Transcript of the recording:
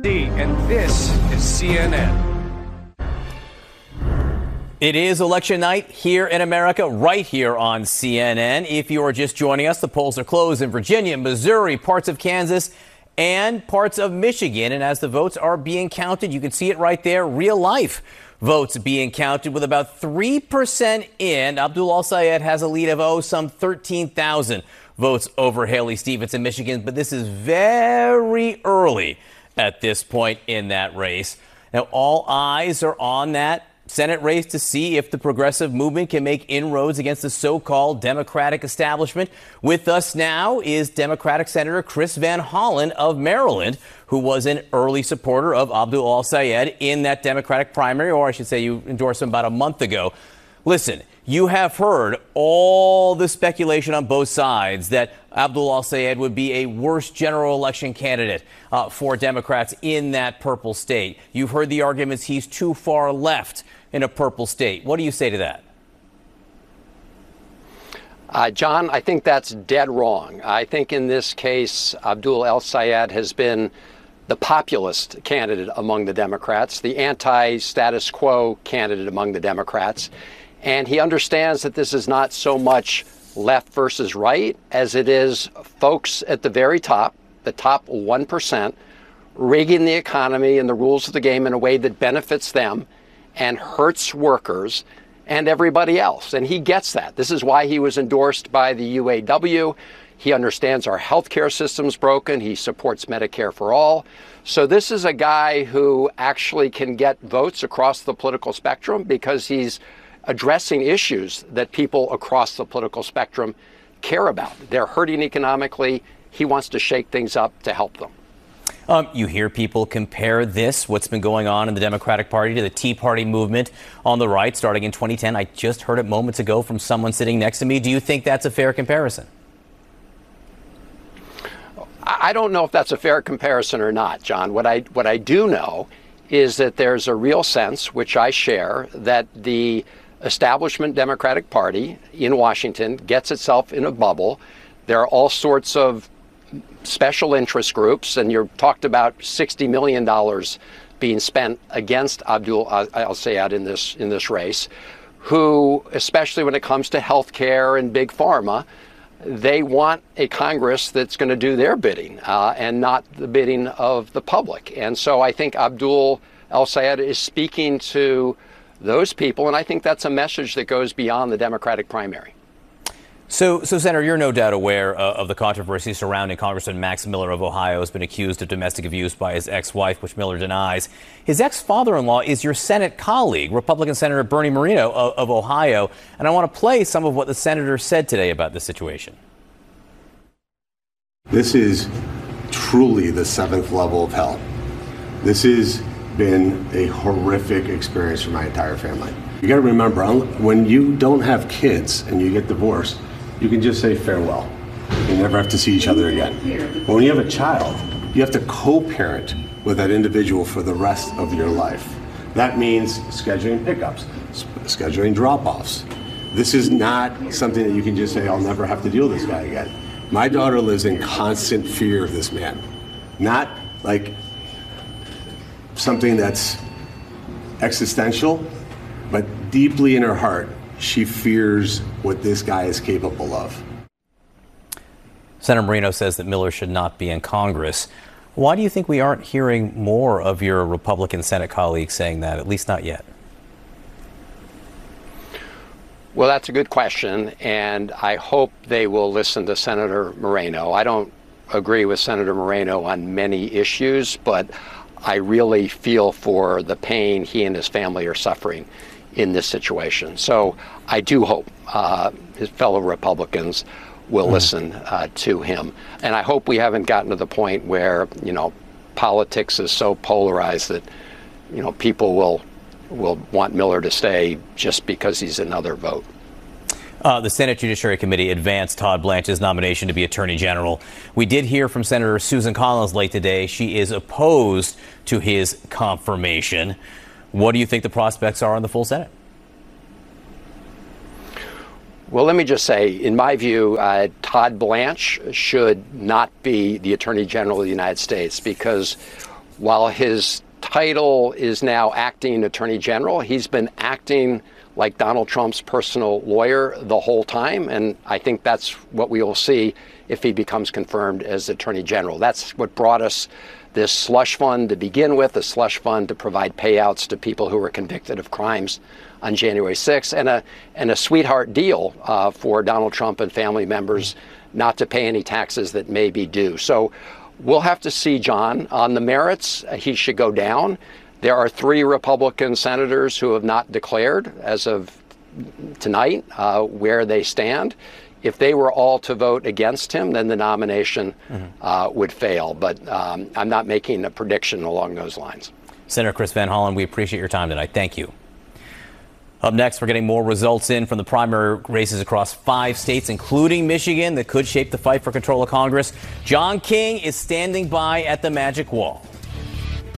And this is CNN. It is election night here in America, right here on CNN. If you are just joining us, the polls are closed in Virginia, Missouri, parts of Kansas, and parts of Michigan. And as the votes are being counted, you can see it right there, real life votes being counted with about 3% in. Abdul Al-Sayed has a lead of, some 13,000 votes over Haley Stevens in Michigan. But this is very early at this point in that race. Now, all eyes are on that Senate race to see if the progressive movement can make inroads against the so-called Democratic establishment. With us now is Democratic Senator Chris Van Hollen of Maryland, who was an early supporter of Abdul Al-Sayed in that Democratic primary, or I should say you endorsed him about a month ago. Listen, you have heard all the speculation on both sides that Abdul Al-Sayed would be a worse general election candidate for Democrats in that purple state. You've heard the arguments he's too far left in a purple state. What do you say to that? John, I think that's dead wrong. I think in this case, Abdul Al-Sayed has been the populist candidate among the Democrats, the anti-status quo candidate among the Democrats. And he understands that this is not so much left versus right as it is folks at the very top, the top 1%, rigging the economy and the rules of the game in a way that benefits them and hurts workers and everybody else. And he gets that. This is why he was endorsed by the UAW. He understands our healthcare system's broken. He supports Medicare for all. So this is a guy who actually can get votes across the political spectrum because he's addressing issues that people across the political spectrum care about. They're hurting economically. He wants to shake things up to help them. You hear people compare this, what's been going on in the Democratic Party, to the Tea Party movement on the right starting in 2010. I just heard it moments ago from someone sitting next to me. Do you think that's a fair comparison? I don't know if that's a fair comparison or not, John. What I do know is that there's a real sense, which I share, that the establishment Democratic Party in Washington gets itself in a bubble. There are all sorts of special interest groups, and you talked about $60 million being spent against Abdul Al-Sayed in this race, who, especially when it comes to health care and big pharma, they want a Congress that's going to do their bidding and not the bidding of the public. And so I think Abdul Al-Sayed is speaking to those people, and I think that's a message that goes beyond the Democratic primary. So, Senator, you're no doubt aware of the controversy surrounding Congressman Max Miller of Ohio, who has been accused of domestic abuse by his ex-wife, which Miller denies. His ex-father-in-law is your Senate colleague, Republican Senator Bernie Moreno of Ohio. And I want to play some of what the senator said today about this situation. This is truly the seventh level of hell. This has been a horrific experience for my entire family. You got to remember, when you don't have kids and you get divorced, you can just say farewell. You never have to see each other again. But when you have a child, you have to co-parent with that individual for the rest of your life. That means scheduling pickups, scheduling drop-offs. This is not something that you can just say, I'll never have to deal with this guy again. My daughter lives in constant fear of this man. Not like something that's existential, but deeply in her heart, she fears what this guy is capable of. Senator Moreno says that Miller should not be in Congress. Why do you think we aren't hearing more of your Republican Senate colleagues saying that, at least not yet? Well, that's a good question, and I hope they will listen to Senator Moreno. I don't agree with Senator Moreno on many issues, but I really feel for the pain he and his family are suffering in this situation. So I do hope his fellow Republicans will listen to him. And I hope we haven't gotten to the point where, politics is so polarized that, people will want Miller to stay just because he's another vote. The Senate Judiciary Committee advanced Todd Blanche's nomination to be Attorney General. We did hear from Senator Susan Collins late today. She is opposed to his confirmation. What do you think the prospects are in the full Senate? Well, let me just say, in my view, Todd Blanche should not be the Attorney General of the United States, because while his title is now acting attorney general, he's been acting like Donald Trump's personal lawyer the whole time. And I think that's what we will see if he becomes confirmed as attorney general. That's what brought us this slush fund to begin with, a slush fund to provide payouts to people who were convicted of crimes on January 6th, and a sweetheart deal for Donald Trump and family members not to pay any taxes that may be due. So we'll have to see, John. On the merits, he should go down. There are 3 Republican senators who have not declared as of tonight where they stand. If they were all to vote against him, then the nomination would fail. But I'm not making a prediction along those lines. Senator Chris Van Hollen, we appreciate your time tonight. Thank you. Up next, we're getting more results in from the primary races across 5 states, including Michigan, that could shape the fight for control of Congress. John King is standing by at the Magic Wall.